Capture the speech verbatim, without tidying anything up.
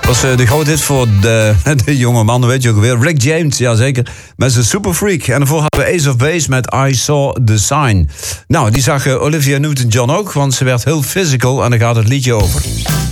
was uh, de grote hit voor de, de jonge man, weet je ook weer. Rick James, jazeker. Met zijn Super Freak. En daarvoor hadden we Ace of Base met I Saw the Sign. Nou, die zag uh, Olivia Newton-John ook, want ze werd heel physical en daar gaat het liedje over.